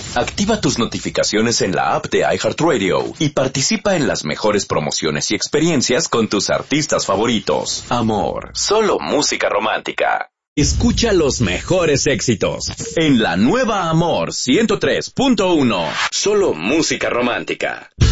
Activa tus notificaciones en la app de iHeartRadio y participa en las mejores promociones y experiencias con tus artistas favoritos. Amor, solo música romántica. Escucha los mejores éxitos en la nueva Amor 103.1. Solo música romántica.